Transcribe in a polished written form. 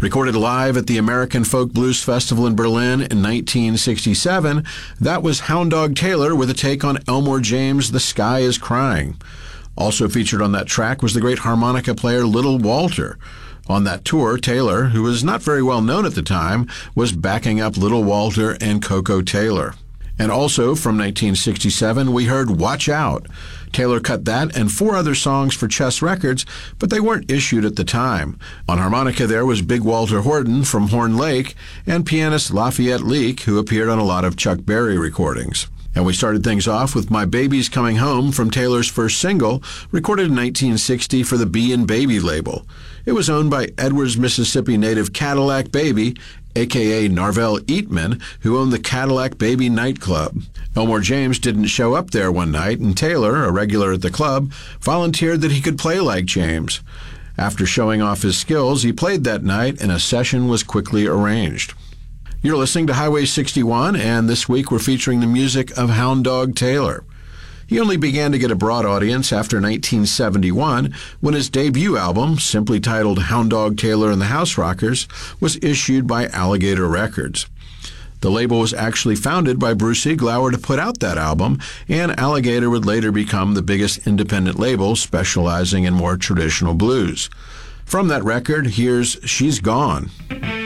Recorded live at the American Folk Blues Festival in Berlin in 1967, that was Hound Dog Taylor with a take on Elmore James' The Sky is Crying. Also featured on that track was the great harmonica player Little Walter. On that tour, Taylor, who was not very well known at the time, was backing up Little Walter and Coco Taylor. And also from 1967, we heard Watch Out. Taylor cut that and 4 other songs for Chess Records, but they weren't issued at the time. On harmonica there was Big Walter Horton from Horn Lake and pianist Lafayette Leake, who appeared on a lot of Chuck Berry recordings. And we started things off with My Baby's Coming Home from Taylor's first single, recorded in 1960 for the Bee and Baby label. It was owned by Edwards, Mississippi native Cadillac Baby, a.k.a. Narvel Eatman, who owned the Cadillac Baby nightclub. Elmore James didn't show up there one night, and Taylor, a regular at the club, volunteered that he could play like James. After showing off his skills, he played that night, and a session was quickly arranged. You're listening to Highway 61, and this week we're featuring the music of Hound Dog Taylor. He only began to get a broad audience after 1971, when his debut album, simply titled Hound Dog Taylor and the House Rockers, was issued by Alligator Records. The label was actually founded by Bruce Iglauer to put out that album, and Alligator would later become the biggest independent label specializing in more traditional blues. From that record, here's She's Gone.